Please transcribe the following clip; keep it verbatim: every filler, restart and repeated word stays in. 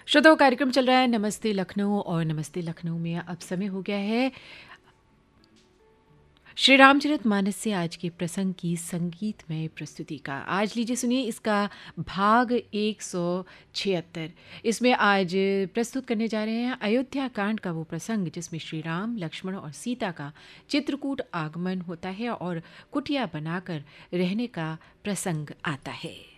श्रोताओं, कार्यक्रम चल रहा है नमस्ते लखनऊ और नमस्ते लखनऊ में अब समय हो गया है श्री रामचरितमानस से आज के प्रसंग की संगीतमय प्रस्तुति का। आज लीजिए सुनिए इसका भाग एक सौ छिहत्तर। इसमें आज प्रस्तुत करने जा रहे हैं अयोध्या कांड का वो प्रसंग जिसमें श्री राम, लक्ष्मण और सीता का चित्रकूट आगमन होता है और कुटिया बनाकर रहने का प्रसंग आता है।